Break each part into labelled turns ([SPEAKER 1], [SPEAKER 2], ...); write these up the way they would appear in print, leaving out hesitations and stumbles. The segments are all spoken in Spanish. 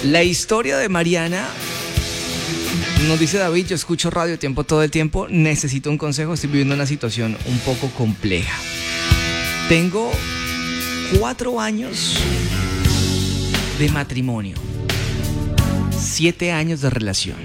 [SPEAKER 1] La historia de Mariana, nos dice David, yo escucho Radio Tiempo todo el tiempo, necesito un consejo, estoy viviendo una situación un poco compleja. Tengo 4 años de matrimonio, 7 años de relación.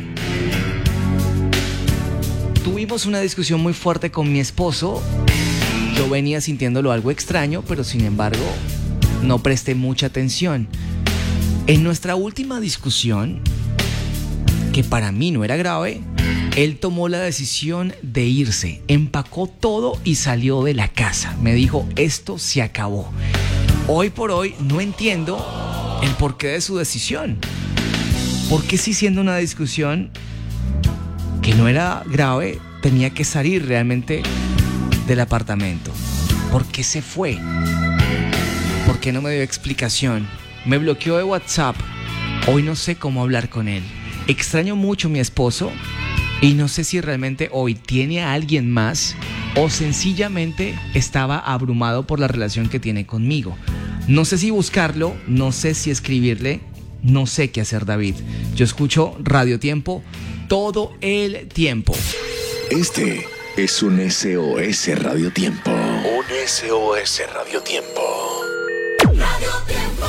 [SPEAKER 1] Tuvimos una discusión muy fuerte con mi esposo. Yo venía sintiéndolo algo extraño, pero sin embargo no presté mucha atención. En nuestra última discusión, que para mí no era grave, él tomó la decisión de irse, empacó todo y salió de la casa. Me dijo, esto se acabó. Hoy por hoy no entiendo el porqué de su decisión. ¿Por qué si siendo una discusión que no era grave, tenía que salir realmente del apartamento? ¿Por qué se fue? ¿Por qué no me dio explicación? Me bloqueó de WhatsApp. Hoy no sé cómo hablar con él. Extraño mucho a mi esposo y no sé si realmente hoy tiene a alguien más o sencillamente estaba abrumado por la relación que tiene conmigo. No sé si buscarlo, no sé si escribirle, no sé qué hacer, David. Yo escucho Radio Tiempo todo el tiempo.
[SPEAKER 2] Este es un SOS Radio Tiempo. Un SOS Radio Tiempo.
[SPEAKER 3] Radio Tiempo.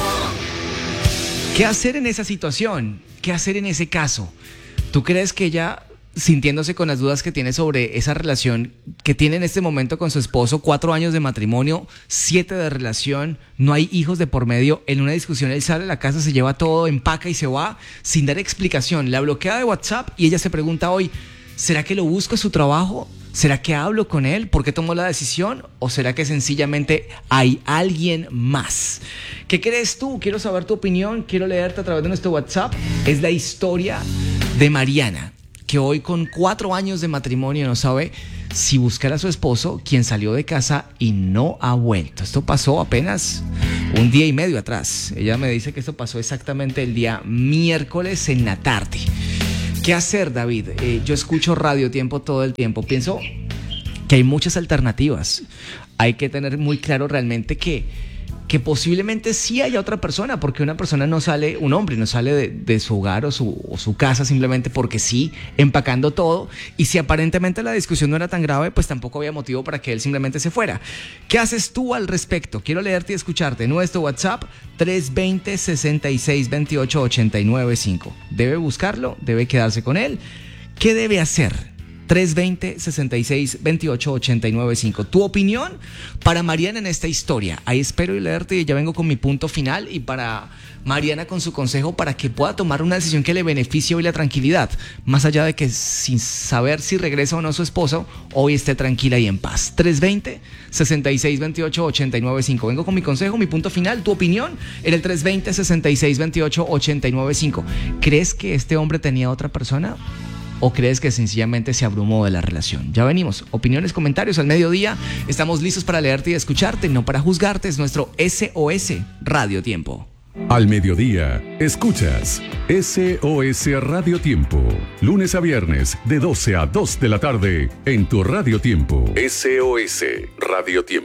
[SPEAKER 1] ¿Qué hacer en esa situación? ¿Qué hacer en ese caso? ¿Tú crees que ella, sintiéndose con las dudas que tiene sobre esa relación que tiene en este momento con su esposo, 4 años de matrimonio, 7 de relación, no hay hijos de por medio, en una discusión él sale a la casa, se lleva todo, empaca y se va sin dar explicación, la bloquea de WhatsApp y ella se pregunta hoy, ¿será que lo busco en su trabajo? ¿Será que hablo con él? ¿Por qué tomó la decisión? ¿O será que sencillamente hay alguien más? ¿Qué crees tú? Quiero saber tu opinión, quiero leerte a través de nuestro WhatsApp. Es la historia de Mariana, que hoy con 4 años de matrimonio no sabe si buscar a su esposo, quien salió de casa y no ha vuelto. Esto pasó apenas 1 día y medio atrás. Ella me dice que esto pasó exactamente el día miércoles en la tarde. ¿Qué hacer, David? Yo escucho Radio Tiempo todo el tiempo. Pienso que hay muchas alternativas. Hay que tener muy claro realmente que posiblemente sí haya otra persona, porque una persona no sale, un hombre no sale de su hogar o su casa simplemente porque sí, empacando todo. Y si aparentemente la discusión no era tan grave, pues tampoco había motivo para que él simplemente se fuera. ¿Qué haces tú al respecto? Quiero leerte y escucharte. Nuestro WhatsApp 320-6628-895. ¿Debe buscarlo? ¿Debe quedarse con él? ¿Qué debe hacer? 320-6628-895. Tu opinión para Mariana en esta historia. Ahí espero y leerte y ya vengo con mi punto final. Y para Mariana con su consejo para que pueda tomar una decisión que le beneficie hoy la tranquilidad. Más allá de que sin saber si regresa o no su esposo, hoy esté tranquila y en paz. 320-6628-895. Vengo con mi consejo, mi punto final, tu opinión en el 320-6628-895. ¿Crees que este hombre tenía otra persona? ¿O crees que sencillamente se abrumó de la relación? Ya venimos. Opiniones, comentarios al mediodía. Estamos listos para leerte y escucharte, no para juzgarte. Es nuestro SOS Radio Tiempo.
[SPEAKER 4] Al mediodía, escuchas SOS Radio Tiempo. Lunes a viernes, de 12 a 2 de la tarde, en tu Radio Tiempo. SOS Radio Tiempo.